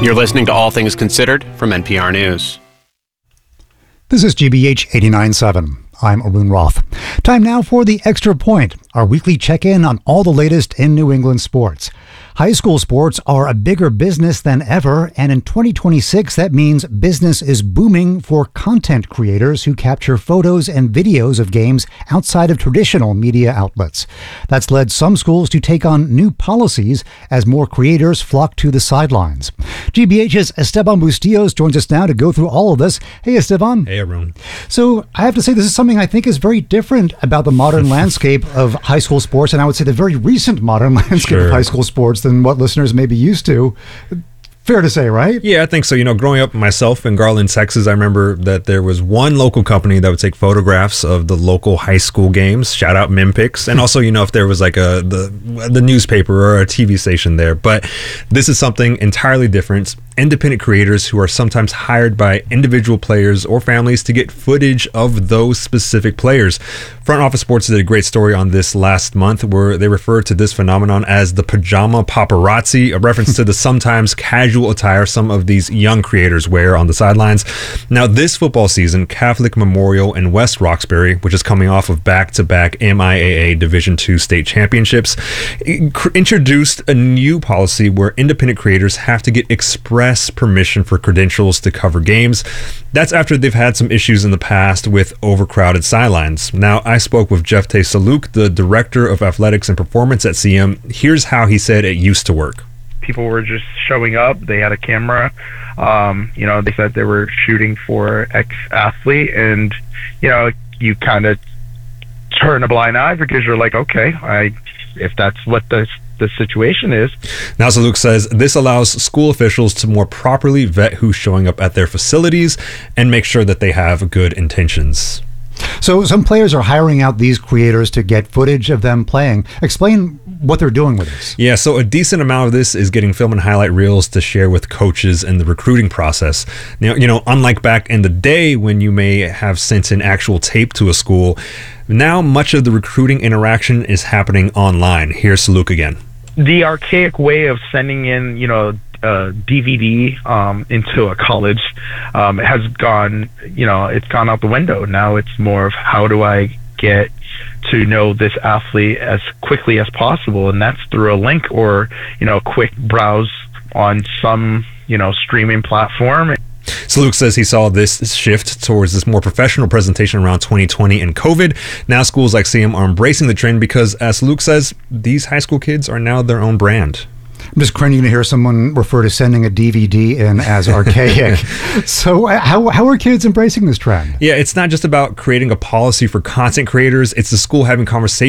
You're listening to All Things Considered from NPR News. This is GBH 89.7. I'm Arun Roth. Time now for the Extra Point, our weekly check-in on all the latest in New England sports. High school sports are a bigger business than ever, and in 2026, that means business is booming for content creators who capture photos and videos of games outside of traditional media outlets. That's led some schools to take on new policies as more creators flock to the sidelines. GBH's Esteban Bustillos joins us now to go through all of this. Hey, Esteban. Hey, Arun. So I have to say, this is something I think is very different about the modern landscape of high school sports, and I would say the very recent modern landscape of high school sports than what listeners may be used to. Fair to say, right? Yeah, I think so. Growing up myself in Garland, Texas, I remember that there was one local company that would take photographs of the local high school games. Shout out Mimpics. And also, if there was like the newspaper or a TV station there. But this is something entirely different. Independent creators who are sometimes hired by individual players or families to get footage of those specific players. Front Office Sports did a great story on this last month where they referred to this phenomenon as the pajama paparazzi, a reference to the sometimes casual attire some of these young creators wear on the sidelines. Now, this football season, Catholic Memorial and West Roxbury, which is coming off of back-to-back MIAA Division II state championships, introduced a new policy where independent creators have to get express permission for credentials to cover games. That's after they've had some issues in the past with overcrowded sidelines. Now, I spoke with Jeff Saluk, the Director of Athletics and Performance at CM. Here's how he said it used to work. People were just showing up. They had a camera. They said they were shooting for ex-athlete, and, you kind of turn a blind eye because you're like, okay, if that's what the situation is. Now, Saluk says this allows school officials to more properly vet who's showing up at their facilities and make sure that they have good intentions. So some players are hiring out these creators to get footage of them playing. Explain what they're doing with this. Yeah, so a decent amount of this is getting film and highlight reels to share with coaches in the recruiting process. Now, unlike back in the day when you may have sent an actual tape to a school, now much of the recruiting interaction is happening online. Here's Saluk again. The archaic way of sending in, DVD into a college has gone, it's gone out the window. Now it's more of how do I get to know this athlete as quickly as possible, and that's through a link or, a quick browse on some, streaming platform. Saluk says he saw this shift towards this more professional presentation around 2020 and COVID. Now schools like CM are embracing the trend because, as Saluk says, these high school kids are now their own brand. I'm just cringing to hear someone refer to sending a DVD in as archaic. So how are kids embracing this trend? Yeah, it's not just about creating a policy for content creators. It's the school having conversations